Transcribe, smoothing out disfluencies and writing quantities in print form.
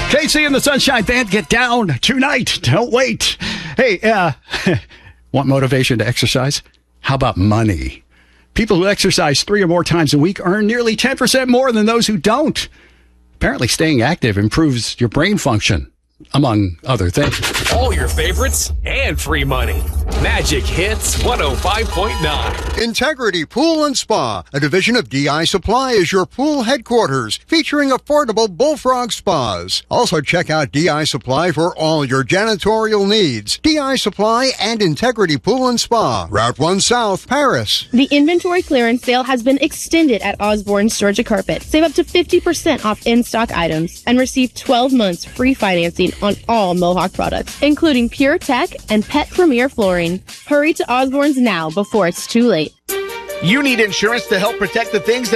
KC and the Sunshine Band, get down tonight. Don't wait. Hey, want motivation to exercise? How about money? People who exercise 3 or more times a week earn nearly 10% more than those who don't. Apparently, staying active improves your brain function, among other things. All your favorites and free money. Magic Hits 105.9. Integrity Pool and Spa, a division of DI Supply, is your pool headquarters, featuring affordable Bullfrog spas. Also check out DI Supply for all your janitorial needs. DI Supply and Integrity Pool and Spa, Route 1 South, Paris. The inventory clearance sale has been extended at Osborne's Georgia Carpet. Save up to 50% off in-stock items and receive 12 months free financing on all Mohawk products, including Pure Tech and Pet Premier flooring. Hurry to Osborne's now before it's too late. You need insurance to help protect the things that